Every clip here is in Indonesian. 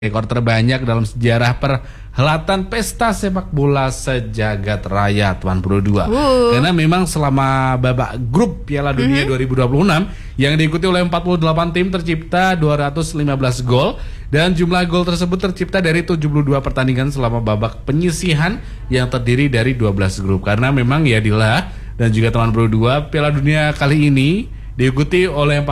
rekor terbanyak dalam sejarah perhelatan pesta sepak bola sejagat raya Teman Pro 2. Karena memang selama babak grup Piala Dunia 2026 yang diikuti oleh 48 tim tercipta 215 gol dan jumlah gol tersebut tercipta dari 72 pertandingan selama babak penyisihan yang terdiri dari 12 grup. Karena memang ya Dila dan juga Teman Pro 2 Piala Dunia kali ini diikuti oleh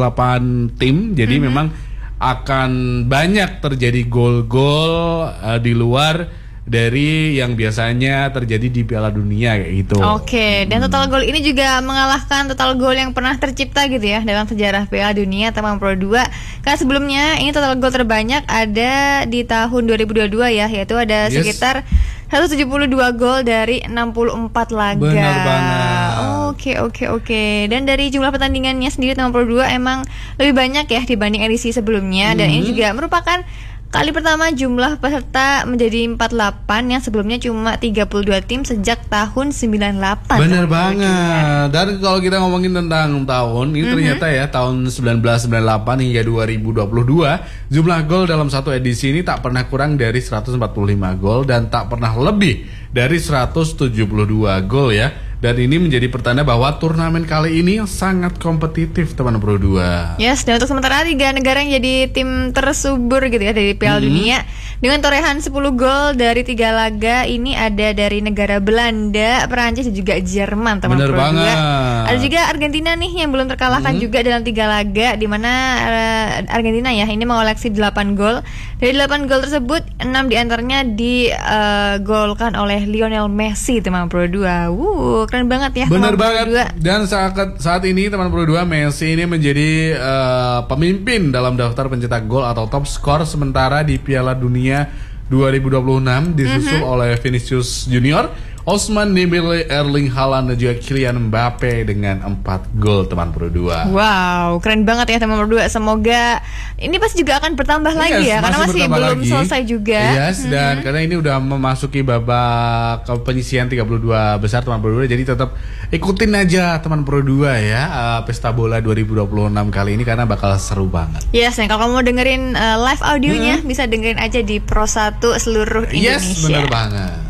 48 tim. Jadi memang akan banyak terjadi gol-gol di luar dari yang biasanya terjadi di Piala Dunia kayak gitu. Oke, dan total gol ini juga mengalahkan total gol yang pernah tercipta gitu ya dalam sejarah Piala Dunia Teman Pro 2. Karena sebelumnya ini total gol terbanyak ada di tahun 2022 ya, yaitu ada sekitar 172 gol dari 64 laga. Benar banget. Oke. Dan dari jumlah pertandingannya sendiri Teman Pro 2 emang lebih banyak ya dibanding edisi sebelumnya. Dan ini juga merupakan kali pertama jumlah peserta menjadi 48 yang sebelumnya cuma 32 tim sejak tahun 98. Benar banget. Dan kalau kita ngomongin tentang tahun ini ternyata ya tahun 1998 hingga 2022 jumlah gol dalam satu edisi ini tak pernah kurang dari 145 gol dan tak pernah lebih dari 172 gol ya. Dan ini menjadi pertanda bahwa turnamen kali ini sangat kompetitif Teman Pro 2. Yes, dan untuk sementara 3 negara yang jadi tim tersubur gitu ya dari Piala Dunia dengan torehan 10 gol dari 3 laga. Ini ada dari negara Belanda, Perancis dan juga Jerman Teman Pro 2. Ada juga Argentina nih yang belum terkalahkan juga dalam 3 laga, di mana Argentina ya ini mengoleksi 8 gol. Dari 8 gol tersebut 6 diantaranya digolkan oleh Lionel Messi Teman Pro 2. Keren banget ya. Bener banget. Dan saat ini Teman Pro 2 Messi ini menjadi pemimpin dalam daftar pencetak gol atau top skor sementara di Piala Dunia 2026 disusul oleh Vinicius Junior, Ousmane Dembele, Erling Haaland dan juga Kylian Mbappe dengan 4 gol Teman Pro 2. Wow, keren banget ya Teman Pro 2. Semoga ini pasti juga akan bertambah lagi ya, karena masih belum selesai juga. Yes, dan karena ini udah memasuki babak penyisihan 32 besar Teman Pro 2, jadi tetap ikutin aja Teman Pro 2 ya Pesta Bola 2026 kali ini karena bakal seru banget. Yes, dan kalau kamu mau dengerin live audionya bisa dengerin aja di Pro 1 seluruh Indonesia. Yes, benar banget.